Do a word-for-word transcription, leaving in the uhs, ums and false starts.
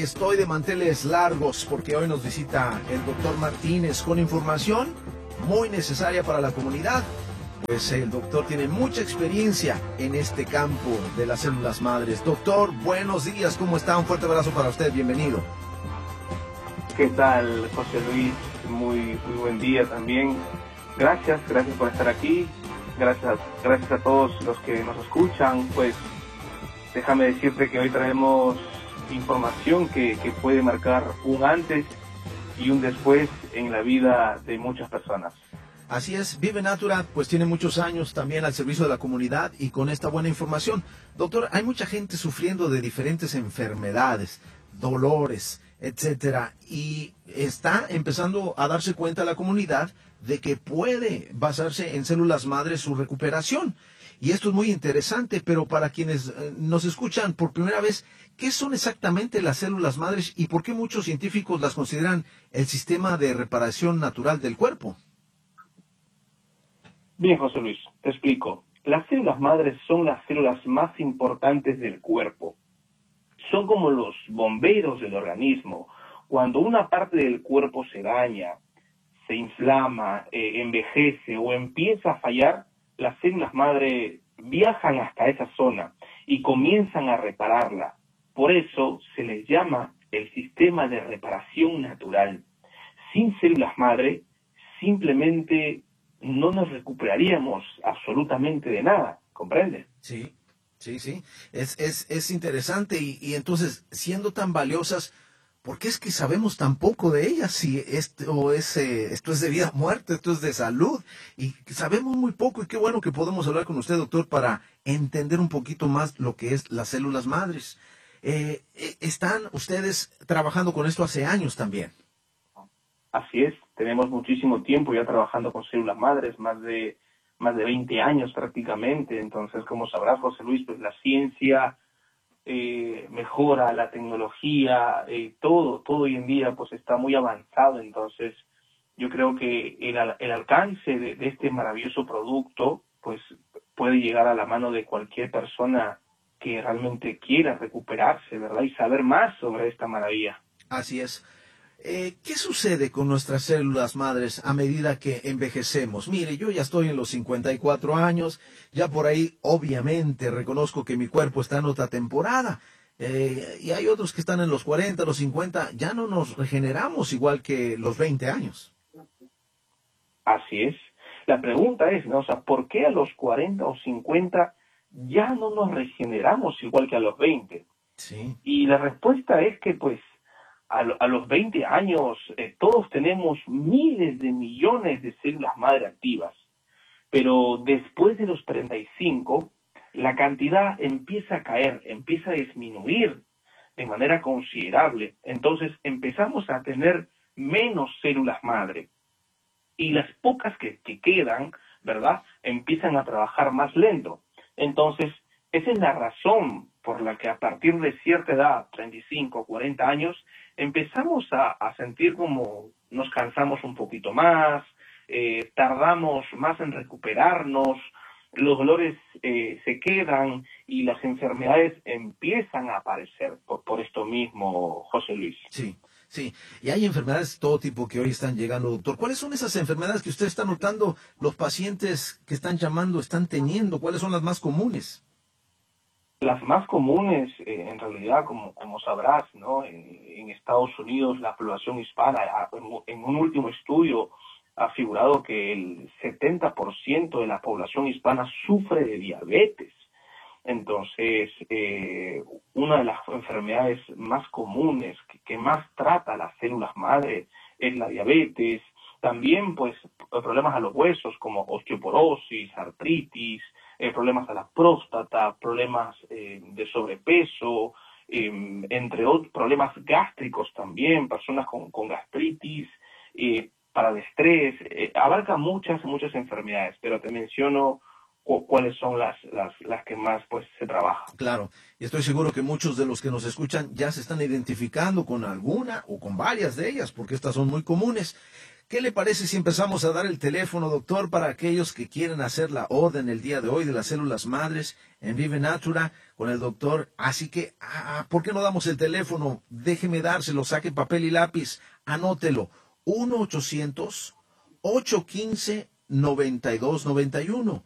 estoy de manteles largos porque hoy nos visita el doctor Martínez con información muy necesaria para la comunidad. Pues el doctor tiene mucha experiencia en este campo de las células madres. Doctor, buenos días, ¿cómo está? Un fuerte abrazo para usted, bienvenido. ¿Qué tal, José Luis? Muy, muy buen día también. Gracias, gracias por estar aquí. Gracias, gracias a todos los que nos escuchan. Pues déjame decirte que hoy traemos información que, que puede marcar un antes y un después en la vida de muchas personas. Así es, Vive Natura pues tiene muchos años también al servicio de la comunidad y con esta buena información. Doctor, hay mucha gente sufriendo de diferentes enfermedades, dolores, etcétera, y está empezando a darse cuenta la comunidad de que puede basarse en células madres su recuperación. Y esto es muy interesante, pero para quienes eh, nos escuchan por primera vez, ¿qué son exactamente las células madres y por qué muchos científicos las consideran el sistema de reparación natural del cuerpo? Bien, José Luis, te explico. Las células madres son las células más importantes del cuerpo. Son como los bomberos del organismo. Cuando una parte del cuerpo se daña, se inflama, eh, envejece o empieza a fallar, las células madre viajan hasta esa zona y comienzan a repararla. Por eso se les llama el sistema de reparación natural. Sin células madre, simplemente no nos recuperaríamos absolutamente de nada, ¿comprende? Sí, sí, sí. Es, es, es interesante y, y entonces, siendo tan valiosas, ¿por qué es que sabemos tan poco de ellas? Si esto es, eh, esto es de vida o muerte, esto es de salud, y sabemos muy poco, y qué bueno que podemos hablar con usted, doctor, para entender un poquito más lo que es las células madres. Eh, eh, ¿Están ustedes trabajando con esto hace años también? Así es, tenemos muchísimo tiempo ya trabajando con células madres, más de, más de veinte años prácticamente. Entonces, como sabrás, José Luis, pues la ciencia Eh, mejora, la tecnología, eh, todo, todo hoy en día pues está muy avanzado. Entonces yo creo que el, el alcance de, de este maravilloso producto pues puede llegar a la mano de cualquier persona que realmente quiera recuperarse, ¿verdad? Y saber más sobre esta maravilla. Así es. Eh, ¿Qué sucede con nuestras células madres a medida que envejecemos? Mire, yo ya estoy en los cincuenta y cuatro años, ya por ahí obviamente reconozco que mi cuerpo está en otra temporada, eh, y hay otros que están en los cuarenta, los cincuenta, ya no nos regeneramos igual que los veinte años. Así es. La pregunta es, ¿no? O sea, ¿por qué a los cuarenta o cincuenta ya no nos regeneramos igual que a los veinte? Sí. Y la respuesta es que pues A, lo, a los veinte años eh, todos tenemos miles de millones de células madre activas, pero después de los treinta y cinco la cantidad empieza a caer, empieza a disminuir de manera considerable. Entonces empezamos a tener menos células madre y las pocas que, que quedan, ¿verdad?, empiezan a trabajar más lento. Entonces esa es la razón por la que a partir de cierta edad, treinta y cinco, cuarenta años, empezamos a, a sentir como nos cansamos un poquito más, eh, tardamos más en recuperarnos, los dolores eh, se quedan y las enfermedades empiezan a aparecer por, por esto mismo, José Luis. Sí, sí. Y hay enfermedades de todo tipo que hoy están llegando, doctor. ¿Cuáles son esas enfermedades que usted está notando los pacientes que están llamando, están teniendo? ¿Cuáles son las más comunes? Las más comunes, eh, en realidad, como, como sabrás, ¿no? En, en Estados Unidos, la población hispana, en, en un último estudio, ha figurado que el setenta por ciento de la población hispana sufre de diabetes. Entonces, eh, una de las enfermedades más comunes que, que más trata las células madre es la diabetes. También, pues, problemas a los huesos como osteoporosis, artritis, eh, problemas a la próstata, problemas eh, de sobrepeso, eh, entre otros problemas gástricos también, personas con, con gastritis, eh, para el estrés, eh, abarca muchas, muchas enfermedades, pero te menciono cu cuáles son las, las, las que más pues se trabajan. Claro, y estoy seguro que muchos de los que nos escuchan ya se están identificando con alguna o con varias de ellas, porque estas son muy comunes. ¿Qué le parece si empezamos a dar el teléfono, doctor, para aquellos que quieren hacer la orden el día de hoy de las células madres en Vive Natura con el doctor? Así que, ah, ¿por qué no damos el teléfono? Déjeme dárselo, saque papel y lápiz, anótelo. uno ochocientos, ocho uno cinco, nueve dos nueve uno.